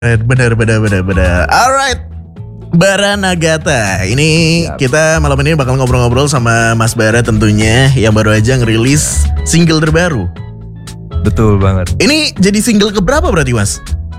Benar. Alright, Bara Nagata. Ini kita malam ini bakal ngobrol-ngobrol sama Mas Bara tentunya, yang baru aja ngerilis single terbaru. Betul banget. Ini jadi single keberapa berarti, Mas?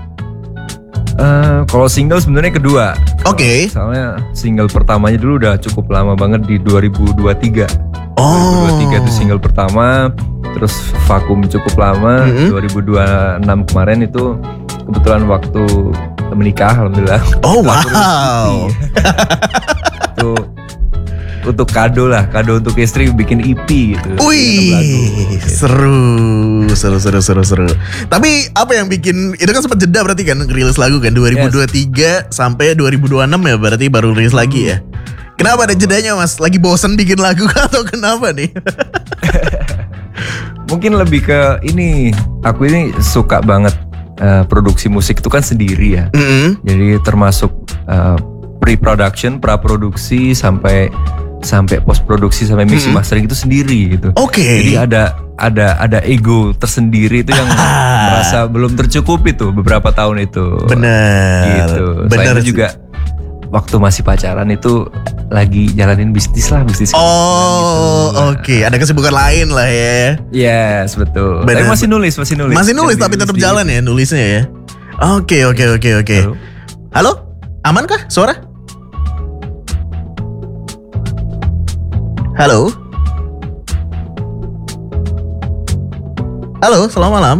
Kalau single sebenarnya kedua. Oke. Soalnya single pertamanya dulu udah cukup lama banget di 2023. Oh. 2023 itu single pertama, terus vakum cukup lama. 2026 kemarin itu kebetulan waktu menikah, alhamdulillah. Oh wow. Itu untuk kado untuk istri bikin EP gitu. Wih, seru. Tapi apa yang bikin itu kan sempat jeda berarti kan rilis lagu kan 2023 sampai 2026 ya, berarti baru rilis lagi ya. Kenapa ada jedanya, Mas? Lagi bosen bikin lagu atau kenapa nih? Mungkin lebih ke ini, aku ini suka banget produksi musik itu kan sendiri ya. Jadi termasuk pre-production, praproduksi sampai post produksi sampai mixing mastering itu sendiri gitu. Oke. Jadi ada ego tersendiri itu yang merasa belum tercukupi tuh beberapa tahun itu. Bener. Gitu. Bener Selain juga waktu masih pacaran itu lagi jalanin bisnis. Oh, gitu. Oke. Ada kesibukan lain lah ya. Yes, betul. Bener. Tapi masih nulis. Masih nulis tapi tetap jalan ya nulisnya ya. Oke. Halo? Aman kah suara? Halo? Halo, selamat malam.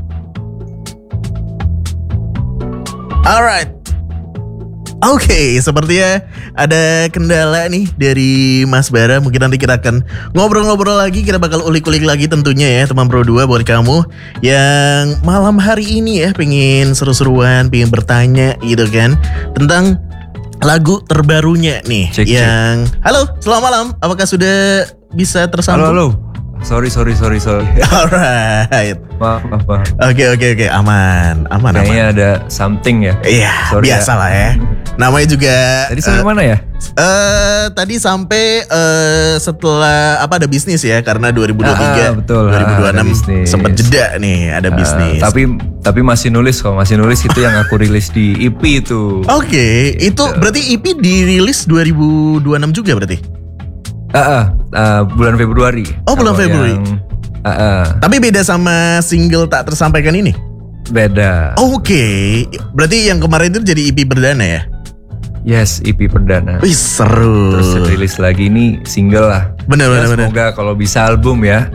Alright. Oke, sepertinya ada kendala nih dari Mas Bara. Mungkin nanti kita akan ngobrol-ngobrol lagi. Kita bakal ulik-ulik lagi tentunya ya, teman Pro 2, buat kamu yang malam hari ini ya pengen seru-seruan, pengen bertanya gitu kan tentang lagu terbarunya nih. Cek. Halo, selamat malam. Apakah sudah bisa tersambung? Halo. Sorry. Alright. Maaf. Oke. Aman. Kayaknya ada something ya. Iya, biasa lah ya. Namanya juga. Tadi sampai mana ya? Tadi sampai setelah ada bisnis ya, karena 2023, betul, 2026 sempat jeda nih, ada bisnis. Tapi masih nulis itu yang aku rilis di EP itu. Oke, itu berarti EP dirilis 2026 juga berarti? Bulan Februari. Oh, bulan Februari. Tapi beda sama single Tak Tersampaikan ini? Beda. Oke. Berarti yang kemarin itu jadi EP perdana ya? Yes, EP perdana. Wih, seru. Terus rilis lagi ini single lah. Bener. Semoga kalau bisa album ya.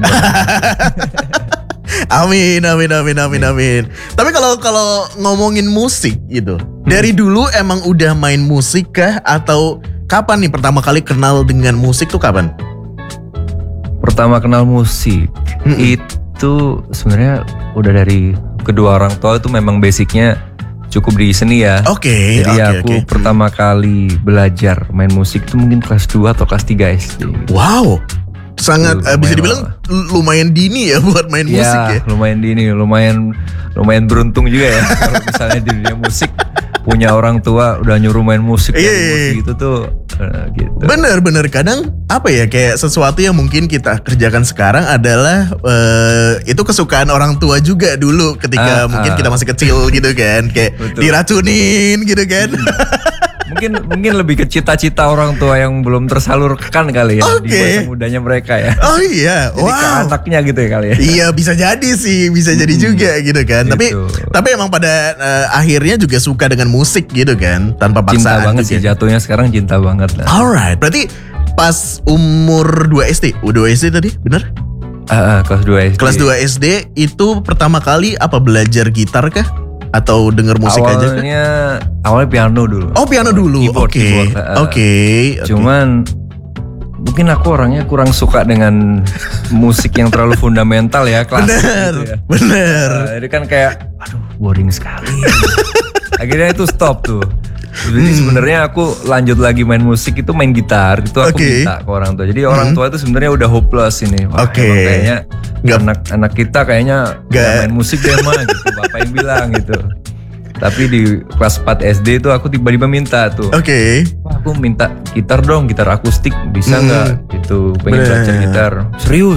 Amin. Tapi kalau ngomongin musik gitu, dari dulu emang udah main musik kah? Atau kapan nih pertama kali kenal dengan musik tuh kapan? Pertama kenal musik itu sebenarnya udah dari kedua orang tua, itu memang basicnya cukup di seni ya. Oke. Jadi aku pertama kali belajar main musik itu mungkin kelas 2 atau kelas 3 SD. Wow. Sangat bisa dibilang lumayan dini ya buat main musik ya. Lumayan dini, lumayan beruntung juga ya. Kalau misalnya di dunia musik punya orang tua udah nyuruh main musik gitu tuh gitu. Bener kadang kayak sesuatu yang mungkin kita kerjakan sekarang adalah itu kesukaan orang tua juga dulu ketika mungkin kita masih kecil gitu kan, kayak diracunin gitu kan. Mungkin lebih ke cita-cita orang tua yang belum tersalurkan kali ya di masa mudanya mereka ya. Oh iya, jadi ke anaknya gitu ya kali ya. Iya, bisa jadi sih, bisa jadi juga gitu kan. Gitu. Tapi emang pada akhirnya juga suka dengan musik gitu kan, tanpa paksaan. Cinta banget sih jatuhnya sekarang, cinta banget lah. Alright, berarti pas umur 2 SD, 2 SD tadi, bener? Kelas 2 SD. Kelas 2 SD itu pertama kali belajar gitar kah? Atau denger musik aja kan? Awalnya piano dulu. Oh, piano dulu. Oke. Cuman mungkin aku orangnya kurang suka dengan musik yang terlalu fundamental ya, klasik gitu ya. Bener. Jadi kan kayak boring sekali. Akhirnya itu stop tuh. Jadi sebenarnya aku lanjut lagi main musik itu main gitar, itu aku minta ke orang tua. Jadi orang tua itu sebenarnya udah hopeless ini. Wah, kayaknya anak kita kayaknya gak main musik deh mah gitu, bapak yang bilang gitu. Tapi di kelas 4 SD itu aku tiba-tiba minta tuh. Wah, aku minta gitar dong, gitar akustik bisa nggak? Gitu, pengen belajar gitar. Serius?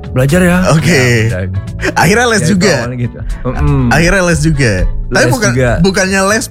belajar ya. Oke. Ya, udah. Akhirnya les Ya, itu juga. awalnya gitu. Akhirnya les juga. Tapi Les juga. bukannya les